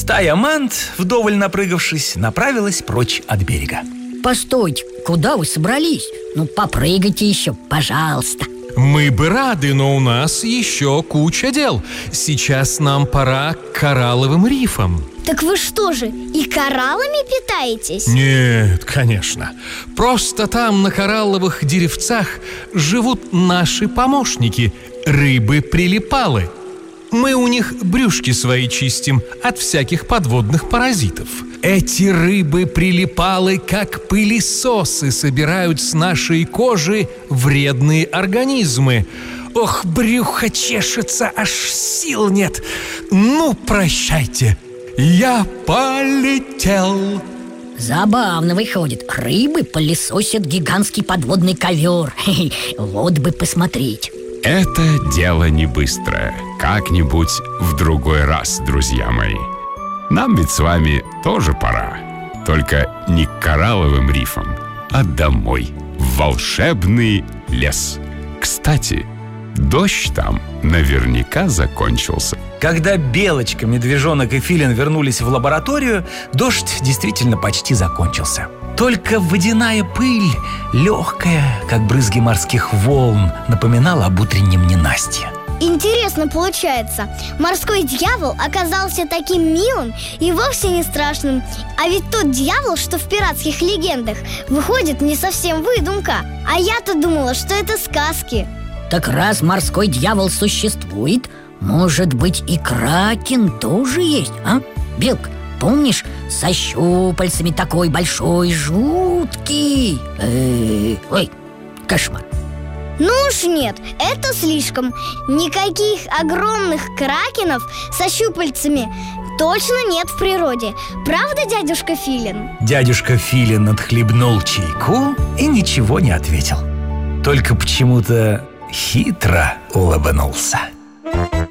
Стая манд, вдоволь напрыгавшись, направилась прочь от берега. Постойте, куда вы собрались? Ну, попрыгайте еще, пожалуйста. Мы бы рады, но у нас еще куча дел. Сейчас нам пора к коралловым рифам. Так вы что же, и кораллами питаетесь? Нет, конечно. Просто там, на коралловых деревцах, живут наши помощники, рыбы-прилипалы. Мы у них брюшки свои чистим от всяких подводных паразитов. Эти рыбы-прилипалы, как пылесосы, собирают с нашей кожи вредные организмы. Ох, брюхо чешется, аж сил нет. Ну, прощайте, я полетел. Забавно выходит. Рыбы пылесосят гигантский подводный ковер. Вот бы посмотреть. Это дело не быстрое. Как-нибудь в другой раз, друзья мои. Нам ведь с вами тоже пора. Только не к коралловым рифам, а домой, в волшебный лес. Кстати, дождь там наверняка закончился. Когда Белочка, Медвежонок и Филин вернулись в лабораторию, дождь действительно почти закончился. Только водяная пыль, легкая, как брызги морских волн, напоминала об утреннем ненастье. Интересно получается, морской дьявол оказался таким милым и вовсе не страшным. А ведь тот дьявол, что в пиратских легендах, выходит, не совсем выдумка. А я-то думала, что это сказки. Так раз морской дьявол существует, может быть, и кракен тоже есть, а? Белка, помнишь, со щупальцами такой большой, жуткий? Ой, кошмар. Ну уж нет, это слишком. Никаких огромных кракенов со щупальцами точно нет в природе. Правда, дядюшка Филин? Дядюшка Филин отхлебнул чайку и ничего не ответил. Только почему-то хитро улыбнулся.